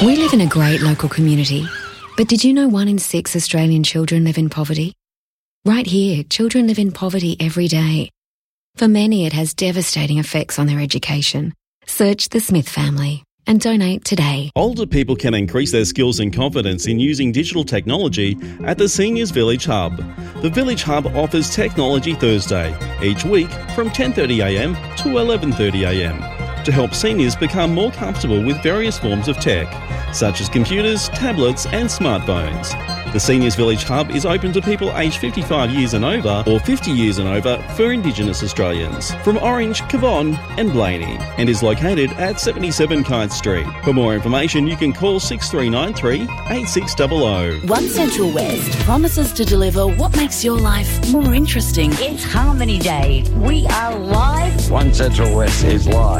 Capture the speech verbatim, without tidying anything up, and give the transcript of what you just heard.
We live in a great local community, but did you know one in six Australian children live in poverty? Right here, children live in poverty every day. For many, it has devastating effects on their education. Search the Smith family and donate today. Older people can increase their skills and confidence in using digital technology at the Seniors Village Hub. The Village Hub offers Technology Thursday each week from ten thirty a m to eleven thirty a m to help seniors become more comfortable with various forms of tech, such as computers, tablets and smartphones. The Seniors Village Hub is open to people aged fifty-five years and over or fifty years and over for Indigenous Australians from Orange, Cavan and Blaney, and is located at seventy-seven Kite Street. For more information you can call six three nine three, eight six zero zero. One Central West promises to deliver what makes your life more interesting. It's Harmony Day. We are live. One Central West is live.